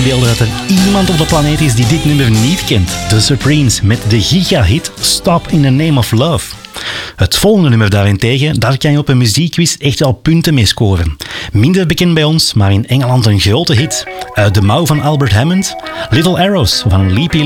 inbeelden dat er iemand op de planeet is die dit nummer niet kent. The Supremes met de giga-hit Stop in the Name of Love. Het volgende nummer daarentegen, daar kan je op een muziekquiz echt wel punten mee scoren. Minder bekend bij ons, maar in Engeland een grote hit. Uit de mouw van Albert Hammond, Little Arrows van Leapy